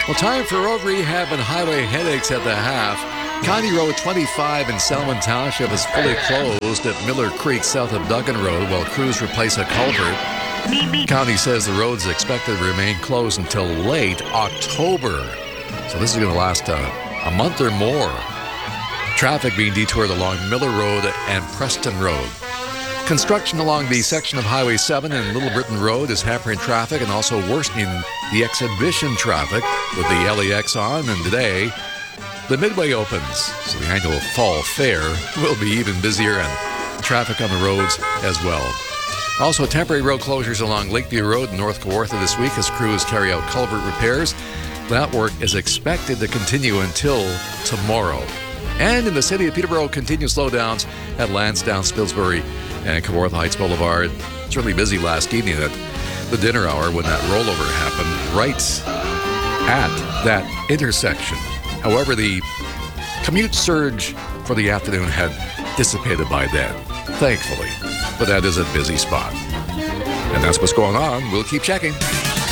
Well, time for road rehab and highway headaches at the half. County Road 25 in Selwyn Township is fully closed at Miller Creek south of Duggan Road while crews replace a culvert. County says the road is expected to remain closed until late October. So this is going to last a month or more. Traffic being detoured along Miller Road and Preston Road. Construction along the section of Highway 7 and Little Britain Road is hampering traffic and also worsening the exhibition traffic with the LAX on. And today, the Midway opens, so the annual fall fair will be even busier and traffic on the roads as well. Also, temporary road closures along Lakeview Road in North Kawartha this week as crews carry out culvert repairs. That work is expected to continue until tomorrow. And in the city of Peterborough, continued slowdowns at Lansdowne, Spilsbury, and Kawartha Heights Boulevard. It's really busy last evening at the dinner hour when that rollover happened, right at that intersection. However, the commute surge for the afternoon had dissipated by then, thankfully. But that is a busy spot. And that's what's going on. We'll keep checking.